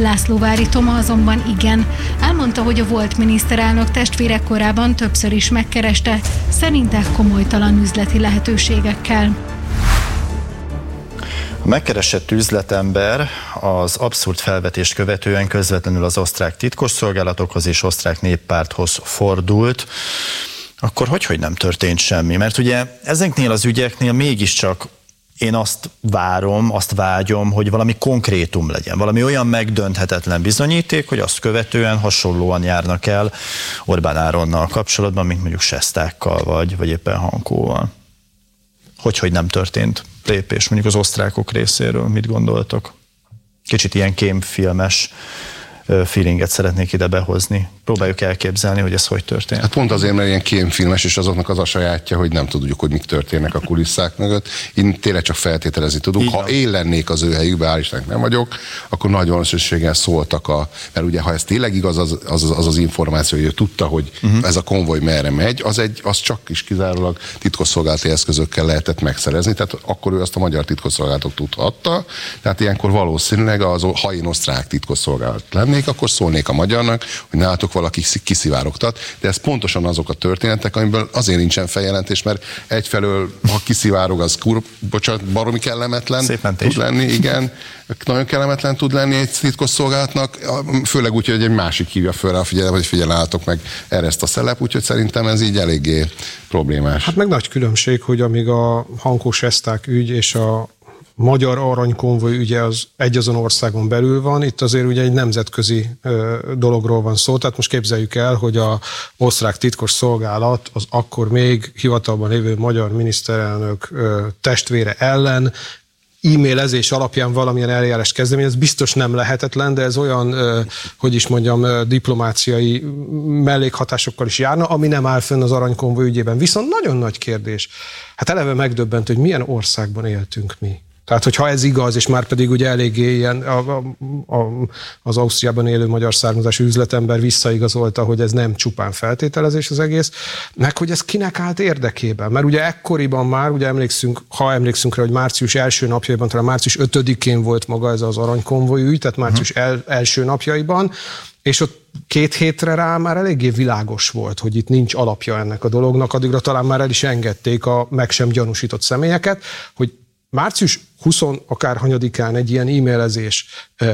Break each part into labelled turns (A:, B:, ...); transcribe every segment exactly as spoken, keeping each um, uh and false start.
A: Lászlóvári Toma azonban igen. Elmondta, hogy a volt miniszterelnök testvére korábban többször is megkereste, szerinte komolytalan üzleti lehetőségekkel.
B: A megkeresett üzletember az abszurd felvetést követően közvetlenül az osztrák titkosszolgálatokhoz és osztrák néppárthoz fordult. Akkor hogy, hogy nem történt semmi? Mert ugye ezeknél az ügyeknél mégiscsak én azt várom, azt vágyom, hogy valami konkrétum legyen, valami olyan megdönthetetlen bizonyíték, hogy azt követően hasonlóan járnak el Orbán Áronnal kapcsolatban, mint mondjuk Sestákkal vagy, vagy éppen Hankóval. Hogy, hogy nem történt lépés mondjuk az osztrákok részéről, mit gondoltok? Kicsit ilyen kémfilmes feelinget szeretnék ide behozni. Próbáljuk elképzelni, hogy ez hogy történt.
C: Hát pont azért, mert ilyen kémfilmes, és azoknak az a sajátja, hogy nem tudjuk, hogy mik történnek a kulisszák mögött. Én tényleg csak feltételezni tudunk. Ha én lennék az ő helyükben, hál' Istennek nem vagyok, akkor nagy valószínűséggel szóltak a... Mert ugye, ha ez tényleg igaz, az az, az, az információ, hogy ő tudta, hogy uh-huh. ez a konvoj merre megy, az, egy, az csak is kizárólag titkosszolgálati eszközökkel lehetett megszerezni. Tehát akkor ő azt a magyar titkosszolgálatok tudhatta. Tehát ilyenkor valószínűleg, az, ha én osztrák titkosszolgálat lennék, akkor szólnék a magyarnak, hogy nálatok valaki kiszivárogtat, de ez pontosan azok a történetek, amiből azért nincsen feljelentés, mert egyfelől, ha kiszivárog, az kur, bocsánat, baromi kellemetlen tud lenni, igen, nagyon kellemetlen tud lenni egy titkosszolgálatnak, főleg úgy, hogy egy másik hívja föl rá, figyelj, hogy figyeljátok meg erre ezt a szelep, úgyhogy szerintem ez így eléggé problémás.
D: Hát meg nagy különbség, hogy amíg a Hankó-Sesták ügy és a magyar aranykonvoj ügye az egyazon országon belül van, itt azért ugye egy nemzetközi ö, dologról van szó, tehát most képzeljük el, hogy a osztrák titkos szolgálat az akkor még hivatalban lévő magyar miniszterelnök ö, testvére ellen e-mailezés alapján valamilyen eljárás kezdeményez, ez biztos nem lehetetlen, de ez olyan, hogy is mondjam, diplomáciai mellékhatásokkal is járna, ami nem áll fönn az aranykonvoj ügyében. Viszont nagyon nagy kérdés. Hát eleve megdöbbent, hogy milyen országban éltünk mi. Tehát, hogyha ez igaz, és már pedig ugye eléggé ilyen a, a, a, az Ausztriában élő magyar származású üzletember visszaigazolta, hogy ez nem csupán feltételezés az egész, meg hogy ez kinek állt érdekében. Mert ugye ekkoriban már, ugye emlékszünk, ha emlékszünk rá, hogy március első napjaiban, talán március ötödikén volt maga ez az aranykonvoj ügy, tehát március el, első napjaiban, és ott két hétre rá már eléggé világos volt, hogy itt nincs alapja ennek a dolognak, addigra talán már el is engedték a meg sem gyanúsított személyeket, hogy március huszadikán akárhanyadikán egy ilyen e-mailezés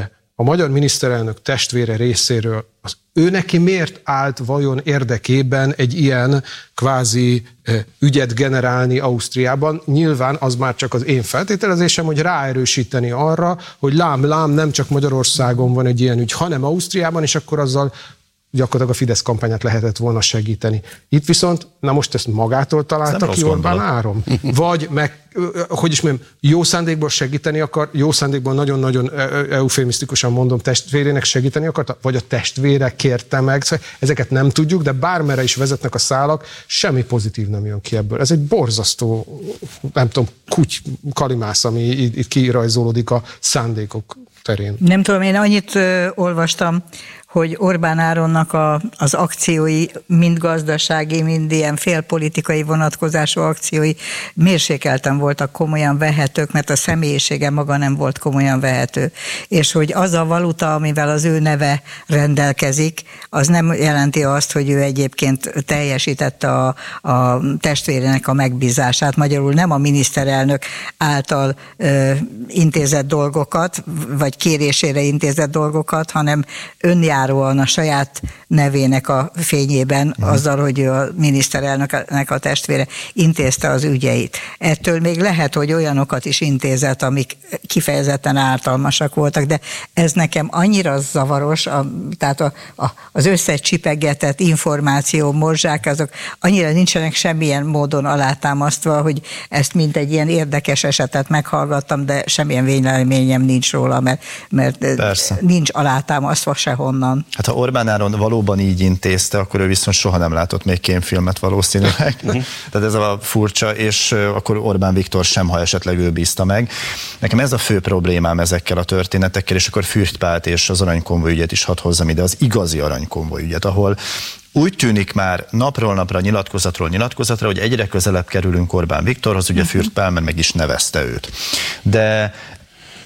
D: a magyar miniszterelnök testvére részéről, az ő neki miért állt vajon érdekében egy ilyen kvázi ügyet generálni Ausztriában? Nyilván az már csak az én feltételezésem, hogy ráerősíteni arra, hogy lám-lám nem csak Magyarországon van egy ilyen ügy, hanem Ausztriában, és akkor azzal gyakorlatilag a Fidesz kampányát lehetett volna segíteni. Itt viszont, na most ezt magától találta ki Orbán Áron? Vagy meg, hogy is mondjam, jó szándékból segíteni akar, jó szándékból nagyon-nagyon eufémisztikusan mondom, testvérének segíteni akarta, vagy a testvére kérte meg, ezeket nem tudjuk, de bármerre is vezetnek a szálak, semmi pozitív nem jön ki ebből. Ez egy borzasztó, nem tudom, kuty kalimász, ami itt, itt kirajzolódik a szándékok terén.
E: Nem tudom, én annyit ö, olvastam, hogy Orbán Áronnak a, az akciói, mind gazdasági, mind ilyen félpolitikai vonatkozású akciói mérsékelten voltak komolyan vehetők, mert a személyisége maga nem volt komolyan vehető. És hogy az a valuta, amivel az ő neve rendelkezik, az nem jelenti azt, hogy ő egyébként teljesítette a, a testvérének a megbízását. Magyarul nem a miniszterelnök által ö, intézett dolgokat, vagy kérésére intézett dolgokat, hanem önjáró a saját nevének a fényében, uh-huh. azzal, hogy ő a miniszterelnöknek a testvére intézte az ügyeit. Ettől még lehet, hogy olyanokat is intézett, amik kifejezetten ártalmasak voltak, de ez nekem annyira zavaros, a, tehát a, a, az összecsipegetett információ morzsák, azok annyira nincsenek semmilyen módon alátámasztva, hogy ezt mint egy ilyen érdekes esetet meghallgattam, de semmilyen véleményem nincs róla, mert, mert nincs alátámasztva sehonnan.
B: Hát ha Orbán Áron valóban így intézte, akkor ő viszont soha nem látott még kémfilmet valószínűleg. Tehát ez a furcsa, és akkor Orbán Viktor sem, ha esetleg ő bízta meg. Nekem ez a fő problémám ezekkel a történetekkel, és akkor Fürst Pált és az aranykonvoj ügyet is hadd hozzam ide, az igazi aranykonvoj ügyet, ahol úgy tűnik már napról napra, nyilatkozatról nyilatkozatra, hogy egyre közelebb kerülünk Orbán Viktorhoz, ugye Fürst Pál, mert meg is nevezte őt. De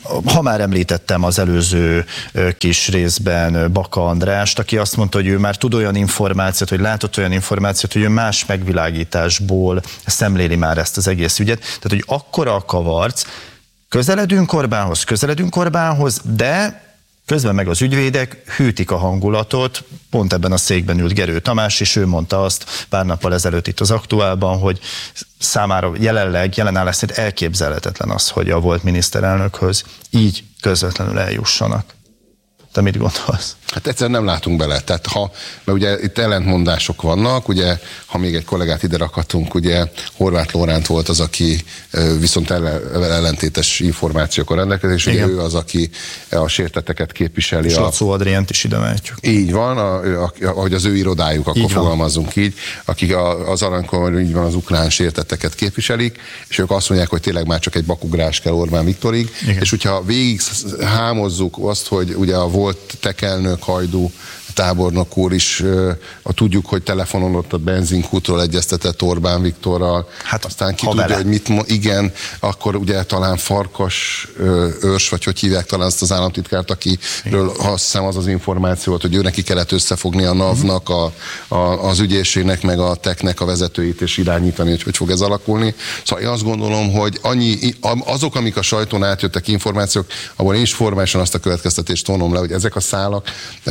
B: Ha már említettem az előző kis részben Baka Andrást, aki azt mondta, hogy ő már tud olyan információt, hogy látott olyan információt, hogy ő más megvilágításból szemléli már ezt az egész ügyet. Tehát, hogy akkora a kavarc, közeledünk Orbánhoz, közeledünk Orbánhoz, de közben meg az ügyvédek hűtik a hangulatot. Pont ebben a székben ült Gerő Tamás, és ő mondta azt pár nappal ezelőtt itt az Aktuálban, hogy számára jelenleg, jelenállás szerint elképzelhetetlen az, hogy a volt miniszterelnökhöz így közvetlenül eljussanak. Te mit gondolsz?
C: Hát egyszerűen nem látunk bele. Tehát ha, mert ugye itt ellentmondások vannak, ugye, ha még egy kollégát ide rakhatunk, ugye Horváth Lóránt volt az, aki viszont ellentétes információkkal rendelkezik, és ugye ő az, aki a sértetteket képviseli.
B: És Lacó Adriánt is ide mehetjük.
C: Így van, a, a, ahogy az ő irodájuk, akkor így fogalmazzunk így, akik a, az aranykor, így van, az ukrán sértetteket képviselik, és ők azt mondják, hogy tényleg már csak egy bakugrás kell Orbán Viktorig, igen. És hogyha végig hámozzuk azt, hogy ugye a volt tekelnök, Hajdú tábornok úr is, a tudjuk, hogy telefonon ott a benzinkútról egyeztetett Orbán Viktorral, hát aztán ki tudja, vele. hogy mit mond, igen, akkor ugye talán Farkas őrs, vagy hogy hívják talán azt az államtitkárt, akiről azt hiszem az az információt, hogy ő neki kellett összefogni a NAV-nak, a, a, az ügyészségnek, meg a teknek a vezetőit, és irányítani, hogy hogy fog ez alakulni. Szóval én azt gondolom, hogy annyi, azok, amik a sajtón átjöttek információk, abban én is formálisan azt a következtetést vonom le, hogy ezek a szálak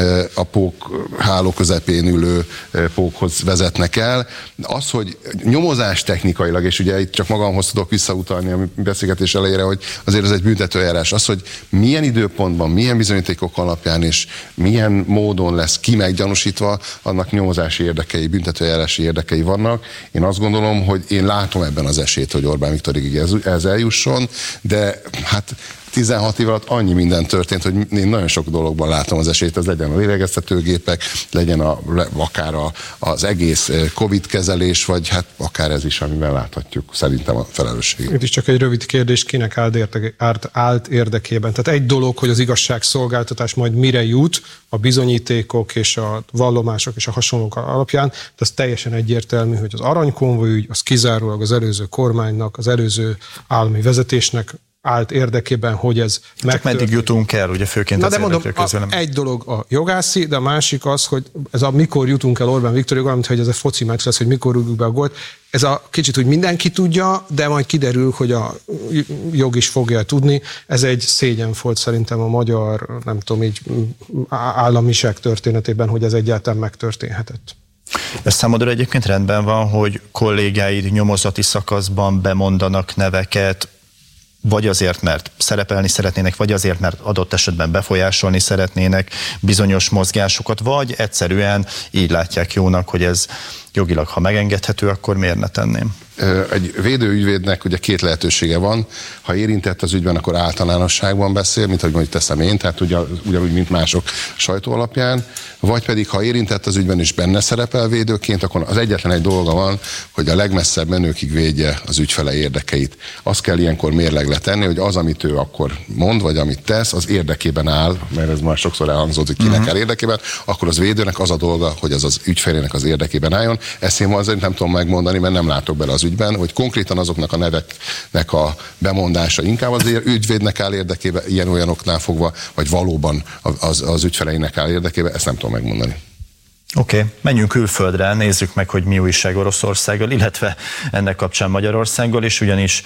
C: a pók háló közepén ülő pókhoz vezetnek el. Az, hogy nyomozás technikailag, és ugye itt csak magamhoz tudok visszautalni a beszélgetés elejére, hogy azért ez egy büntetőeljárás. Az, hogy milyen időpontban, milyen bizonyítékok alapján és milyen módon lesz ki meggyanúsítva, annak nyomozási érdekei, büntetőeljárási érdekei vannak. Én azt gondolom, hogy én látom ebben az esélyt, hogy Orbán Viktorig ez, ez eljusson, de hát tizenhat év alatt annyi minden történt, hogy én nagyon sok dologban látom az esélyt, az legyen a lélegeztetőgépek, legyen a, akár a, az egész Covid kezelés, vagy hát akár ez is, amiben láthatjuk szerintem a felelősséget.
D: Itt is csak egy rövid kérdés, kinek állt, érdeke, állt érdekében. Tehát egy dolog, hogy az igazságszolgáltatás majd mire jut, a bizonyítékok és a vallomások és a hasonlók alapján, de az teljesen egyértelmű, hogy az aranykonvoj ügy, az kizárólag az előző kormánynak, az előző állami vezetésnek állt érdekében, hogy ez
B: megtörténik. Csak meddig jutunk el, ugye főként
D: Na
B: az
D: de mondom, a, egy dolog a jogászi, de a másik az, hogy ez a mikor jutunk el Orbán Viktorig, olyan, hogy ez a foci meccs lesz, hogy mikor rúgjuk be a gólt. Ez a kicsit úgy mindenki tudja, de majd kiderül, hogy a jog is fogja tudni. Ez egy szégyen volt szerintem a magyar, nem tudom, így államiság történetében, hogy ez egyáltalán megtörténhetett.
B: Ez számodra egyébként rendben van, hogy kollégáid nyomozati szakaszban bemondanak neveket, vagy azért, mert szerepelni szeretnének, vagy azért, mert adott esetben befolyásolni szeretnének bizonyos mozgásokat, vagy egyszerűen így látják jónak, hogy ez jogilag, ha megengedhető, akkor miért ne tenném?
C: Egy védőügyvédnek ugye két lehetősége van. Ha érintett az ügyben, akkor általánosságban beszél, mint ahogy mondjuk teszem én, tehát ugyanúgy, mint mások sajtó alapján, vagy pedig, ha érintett az ügyben és benne szerepel védőként, akkor az egyetlen egy dolga van, hogy a legmesszebb menőkig védje az ügyfele érdekeit. Azt kell ilyenkor mérlegre tenni, hogy az, amit ő akkor mond, vagy amit tesz, az érdekében áll, mert ez már sokszor elhangzott, hogy kinek áll érdekében, akkor az védőnek az a dolga, hogy az az ügyfelének az érdekében álljon. Ezt én azért nem tudom megmondani, mert nem látok bele az ügyben, hogy konkrétan azoknak a neveknek a bemondása inkább az ügyvédnek áll érdekébe, ilyen-olyanoknál fogva, vagy valóban az, az ügyfeleinek áll érdekébe, ezt nem tudom megmondani.
B: Oké, okay. Menjünk külföldre, nézzük meg, hogy mi újság Oroszországgal, illetve ennek kapcsán Magyarországgal is, ugyanis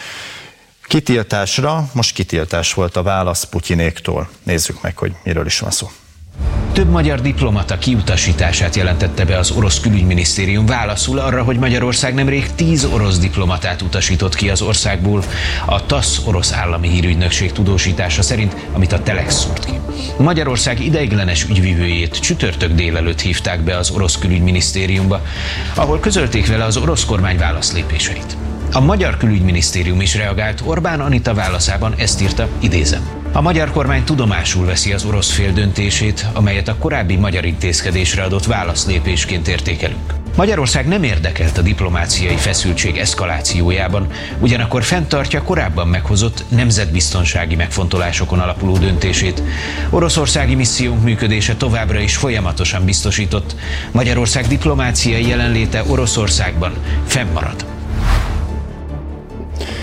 B: kitiltásra, most kitiltás volt a válasz Putyinéktól. Nézzük meg, hogy miről is van szó.
F: Több magyar diplomata kiutasítását jelentette be az orosz külügyminisztérium válaszul arra, hogy Magyarország nemrég tíz orosz diplomatát utasított ki az országból. A TASZ orosz állami hírügynökség tudósítása szerint, amit a Telex szúrt ki. Magyarország ideiglenes ügyvivőjét csütörtök délelőtt hívták be az orosz külügyminisztériumba, ahol közölték vele az orosz kormány válaszlépéseit. A magyar külügyminisztérium is reagált, Orbán Anita válaszában ezt írta, idézem. A magyar kormány tudomásul veszi az orosz fél döntését, amelyet a korábbi magyar intézkedésre adott válaszlépésként értékelünk. Magyarország nem érdekelt a diplomáciai feszültség eszkalációjában, ugyanakkor fenntartja korábban meghozott nemzetbiztonsági megfontolásokon alapuló döntését. Oroszországi missziónk működése továbbra is folyamatosan biztosított. Magyarország diplomáciai jelenléte Oroszországban fennmarad.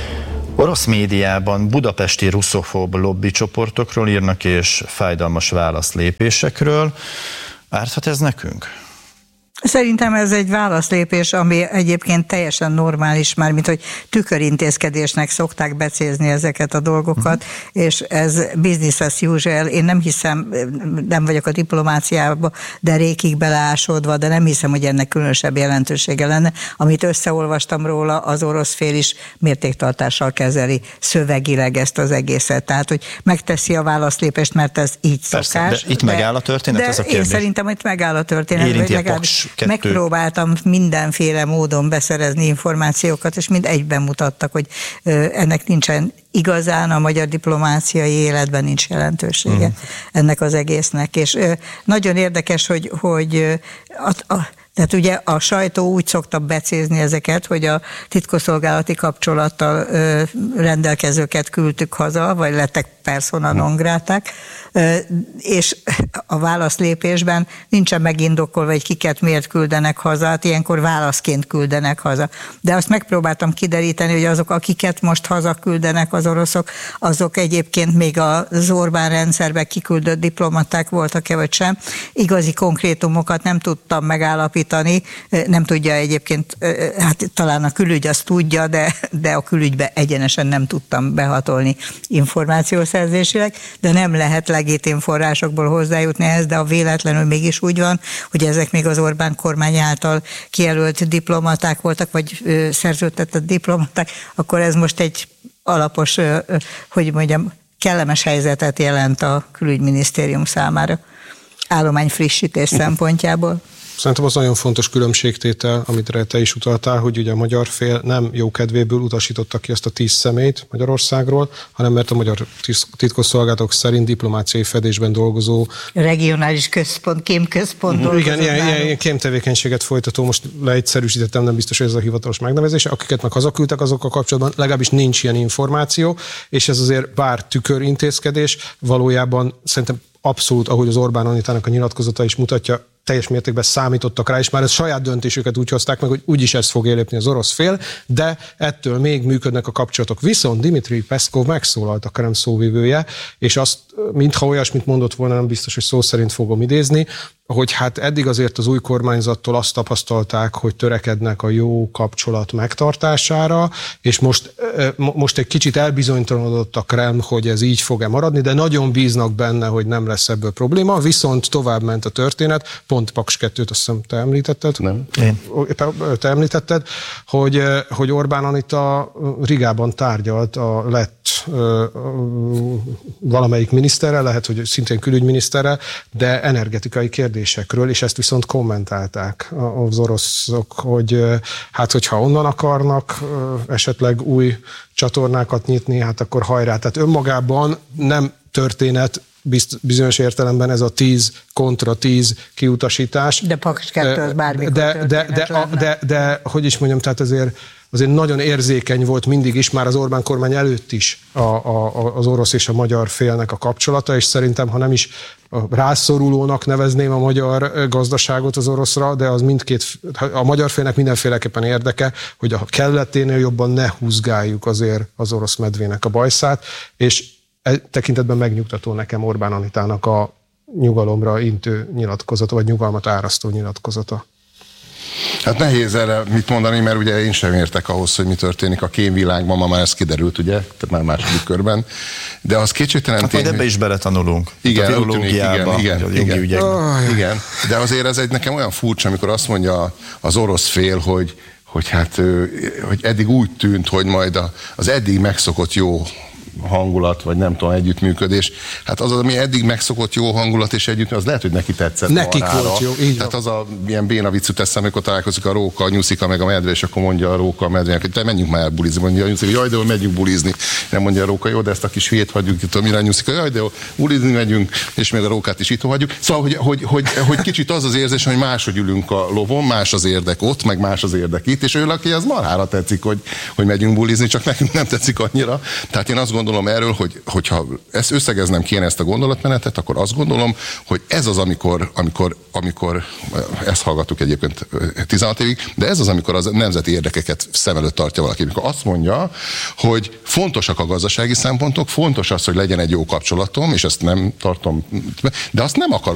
B: Orosz médiában budapesti russzofób lobbycsoportokról írnak és fájdalmas válaszlépésekről. Árthat ez nekünk?
E: Szerintem ez egy válaszlépés, ami egyébként teljesen normális, már mint hogy tükörintézkedésnek szokták becézni ezeket a dolgokat, mm. és ez business as usual. Én nem hiszem, nem vagyok a diplomáciában, de rékig beleásodva, de nem hiszem, hogy ennek különösebb jelentősége lenne. Amit összeolvastam róla, az orosz fél is mértéktartással kezeli szövegileg ezt az egészet. Tehát, hogy megteszi a válaszlépést, mert ez így
B: Persze,
E: szokás.
B: de itt de, megáll a történet,
E: de
B: ez a kérdés.
E: Én szerintem itt megáll a történet.
B: Érinti a Paks kettő.
E: Megpróbáltam mindenféle módon beszerezni információkat, és mind egyben mutattak, hogy ennek nincsen igazán a magyar diplomáciai életben nincs jelentősége mm. ennek az egésznek. És nagyon érdekes, hogy, hogy a, a Tehát ugye a sajtó úgy szokta becézni ezeket, hogy a titkosszolgálati kapcsolattal ö, rendelkezőket küldtük haza, vagy lettek persona non gráták, ö, és a válaszlépésben nincsen megindokolva, hogy kiket miért küldenek haza, hát ilyenkor válaszként küldenek haza. De azt megpróbáltam kideríteni, hogy azok, akiket most hazaküldenek az oroszok, azok egyébként még az Orbán rendszerben kiküldött diplomaták voltak-e vagy sem. Igazi konkrétumokat nem tudtam megállapítani, nem tudja egyébként, hát talán a külügy azt tudja, de, de a külügybe egyenesen nem tudtam behatolni információszerzésileg, de nem lehet legitim forrásokból hozzájutni ehhez, de a véletlenül mégis úgy van, hogy ezek még az Orbán kormány által kijelölt diplomaták voltak, vagy szerződtetett diplomaták, akkor ez most egy alapos, hogy mondjam, kellemes helyzetet jelent a külügyminisztérium számára állományfrissítés szempontjából.
D: Szerintem az nagyon fontos különbségtétel, amit te is utaltál, hogy ugye a magyar fél nem jó kedvéből utasította ki ezt a tíz személyt Magyarországról, hanem mert a magyar titkosszolgálatok szerint diplomáciai fedésben dolgozó...
E: Regionális központ, kémközpont uh-huh. dolgozó.
D: Igen, ilyen, ilyen, ilyen kémtevékenységet folytató, most leegyszerűsítettem, nem biztos, hogy ez a hivatalos megnevezés, akiket meg hazaküldtek, azokkal kapcsolatban legalábbis nincs ilyen információ, és ez azért bár tükörintézkedés, valójában szerintem abszolút, ahogy az Orbán Anitának a nyilatkozata is mutatja, teljes mértékben számítottak rá, és már ez saját döntésüket úgy hozták meg, hogy úgyis ez fog lépni az orosz fél, de ettől még működnek a kapcsolatok. Viszont Dmitri Peszkov megszólalt, a Kreml szóvivője, és azt, mintha olyasmit mondott volna, nem biztos, hogy szó szerint fogom idézni, hogy hát eddig azért az új kormányzattól azt tapasztalták, hogy törekednek a jó kapcsolat megtartására, és most, most egy kicsit elbizonytalanodott a Kreml, hogy ez így fog-e maradni, de nagyon bíznak benne, hogy nem lesz ebből probléma, viszont tovább ment a történet, pont Paks kettőt azt hiszem te említetted,
B: nem. Én.
D: te említetted, hogy, hogy Orbán Anita Rigában tárgyalt a lett valamelyik miniszterrel, lehet, hogy szintén külügyminiszterrel, de energetikai kérdésekről, és ezt viszont kommentálták az oroszok, hogy hát hogyha onnan akarnak esetleg új csatornákat nyitni, hát akkor hajrá. Tehát önmagában nem történet bizonyos értelemben ez a tíz kontra tíz kiutasítás.
E: De Paks kettő az bármikor
D: de, de, de, de, de, de, hogy is mondjam, tehát azért azért nagyon érzékeny volt mindig is, már az Orbán kormány előtt is a, a, az orosz és a magyar félnek a kapcsolata, és szerintem, ha nem is rászorulónak nevezném a magyar gazdaságot az oroszra, de az mindkét, a magyar félnek mindenféleképpen érdeke, hogy a kelleténél jobban ne húzgáljuk azért az orosz medvének a bajszát, és e tekintetben megnyugtató nekem Orbán Anitának a nyugalomra intő nyilatkozata, vagy nyugalmat árasztó nyilatkozata.
C: Hát nehéz erre mit mondani, mert ugye én sem értek ahhoz, hogy mi történik a kémvilágban, ma már ez kiderült, ugye, tehát már második körben, de az kétségtelen
B: hát tény, ebbe is beletanulunk.
C: Igen, a virológiába, igen, igen, igen,
B: oh,
C: igen, de azért ez egy nekem olyan furcsa, amikor azt mondja az orosz fél, hogy, hogy hát, hogy eddig úgy tűnt, hogy majd az eddig megszokott jó hangulat, vagy nem tudom, együttműködés. Hát az, ami eddig megszokott jó hangulat és együtt, az lehet, hogy neki tetszett.
D: Nekik marhára. Volt jó, így
C: Tehát van. Az a ilyen béna viccút teszem, amikor találkozik a róka, a nyuszika, meg a medve, és akkor mondja a róka a medvének, hogy te menjünk már el bulizni. Mondja a nyuszika, jaj, de jó, megyünk bulizni. Nem mondja a róka, jó, de ezt a kis hülyét hagyjuk, itt mire a nyuszika, jaj, de jó, bulizni megyünk, és még a rókát is itt hagyjuk. Szóval, hogy, hogy, hogy, hogy kicsit az az érzés, hogy máshogy ülünk a lovon, más az érdek ott, meg más az érdek itt, és ő, aki az marhára tetszik, hogy, hogy megyünk bulizni, csak nekünk nem tetszik annyira. Tehát én azt gondolom erről, hogy, hogyha ezt összegeznem kéne ezt a gondolatmenetet, akkor azt gondolom, hogy ez az, amikor, amikor, amikor ezt hallgattuk egyébként tizenhat évig, de ez az, amikor az nemzeti érdekeket szem előtt tartja valaki. Amikor azt mondja, hogy fontosak a gazdasági szempontok, fontos az, hogy legyen egy jó kapcsolatom, és ezt nem tartom, de azt nem akarom